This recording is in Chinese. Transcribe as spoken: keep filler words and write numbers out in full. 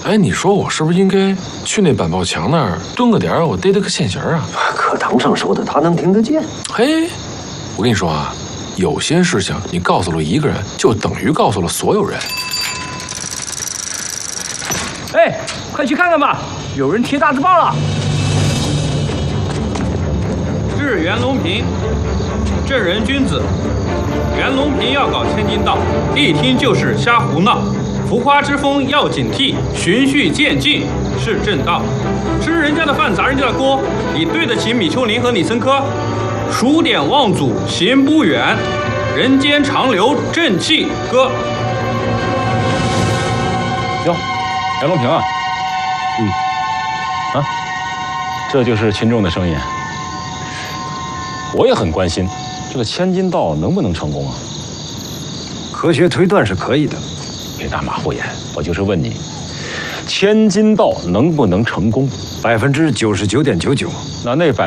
哎，你说我是不是应该去那板报墙那儿蹲个点，我逮他个现行啊？ 课堂上说的，他能听得见？ 嘿，我跟你说啊，有些事情你告诉了一个人，就等于告诉了所有人。 哎，快去看看吧，有人贴大字报了。 致袁隆平，正人君子。袁隆平要搞千金道，一听就是瞎胡闹。浮夸之风要警惕，循序渐进是正道。吃人家的饭砸人家的锅，你对得起米丘林和李森科？数典忘祖行不远，人间长留正气歌。 哟，袁隆平啊，嗯，啊，这就是群众的声音。我也很关心，这个千金道能不能成功啊？ 科学推断是可以的。 别打马虎眼，我就是问你，千金道能不能成功？ 百分之九十九点九九。 那那百